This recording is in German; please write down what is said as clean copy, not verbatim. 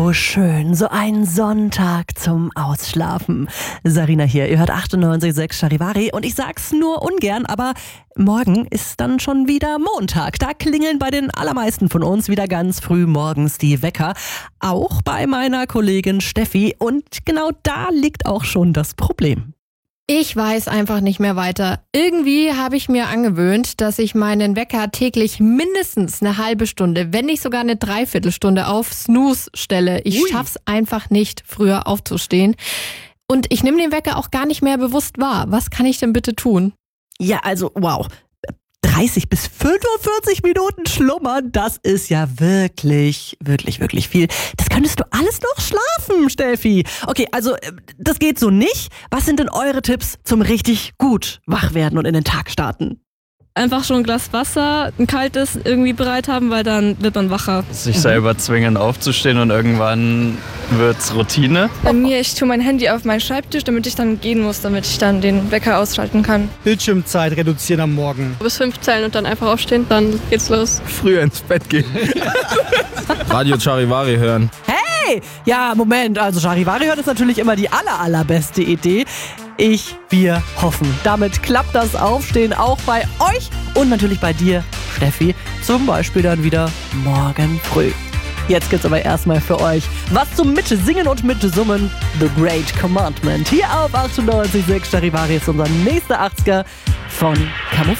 Oh schön, so ein Sonntag zum Ausschlafen. Sarina hier, ihr hört 98,6 Charivari und ich sag's nur ungern, aber morgen ist dann schon wieder Montag. Da klingeln bei den allermeisten von uns wieder ganz früh morgens die Wecker. Auch bei meiner Kollegin Steffi und genau da liegt auch schon das Problem. Ich weiß einfach nicht mehr weiter. Irgendwie habe ich mir angewöhnt, dass ich meinen Wecker täglich mindestens eine halbe Stunde, wenn nicht sogar eine Dreiviertelstunde auf Snooze stelle. Ich schaff's einfach nicht, früher aufzustehen. Und ich nehme den Wecker auch gar nicht mehr bewusst wahr. Was kann ich denn bitte tun? Ja, also wow. 30 bis 45 Minuten schlummern, das ist ja wirklich viel. Das könntest du alles noch schlafen, Steffi. Okay, also das geht so nicht. Was sind denn eure Tipps zum richtig gut wach werden und in den Tag starten? Einfach schon ein Glas Wasser, ein kaltes irgendwie bereit haben, weil dann wird man wacher. Sich selber zwingen aufzustehen und irgendwann wird's Routine. Bei mir, ich tue mein Handy auf meinen Schreibtisch, damit ich dann gehen muss, damit ich dann den Wecker ausschalten kann. Bildschirmzeit reduzieren am Morgen. Bis 5 zählen und dann einfach aufstehen, dann geht's los. Früher ins Bett gehen. Radio Charivari hören. Hey, ja, Moment, also Charivari hören ist natürlich immer die allerbeste Idee. Wir hoffen, damit klappt das Aufstehen auch bei euch und natürlich bei dir, Steffi, zum Beispiel dann wieder morgen früh. Jetzt gibt's aber erstmal für euch was zum Mitsingen und Mitsummen, The Great Commandment. Hier auf 98,6 Charivari ist unser nächster 80er von Camouflage.